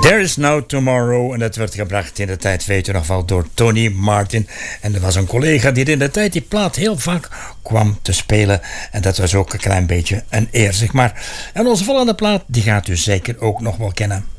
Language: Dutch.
There is No Tomorrow. En dat werd gebracht in de tijd, weet u nog wel, door Tony Martin. En er was een collega die in de tijd die plaat heel vaak kwam te spelen. En dat was ook een klein beetje een eer, zeg maar. En onze volgende plaat, die gaat u zeker ook nog wel kennen.